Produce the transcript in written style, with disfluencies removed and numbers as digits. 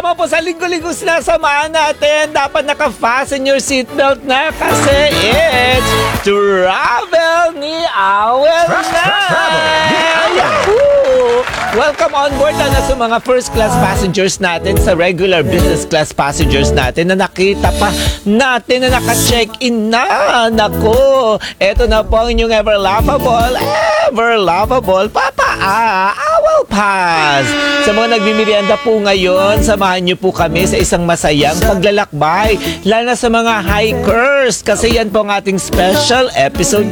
naman po sa linggo-linggo sinasamahan natin. Dapat naka-fasten your seatbelt na kasi it's Travel ni Awel na! Yahoo! Welcome on board na sa mga first class passengers natin, sa regular business class passengers natin na nakita pa natin na naka-check-in na. Nako, eto na po ang inyong ever lovable Papa Awel Pass. Sa mga nagmimerienda po ngayon, samahan niyo po kami sa isang masayang paglalakbay, lalo na sa mga hikers kasi yan po ang ating special episode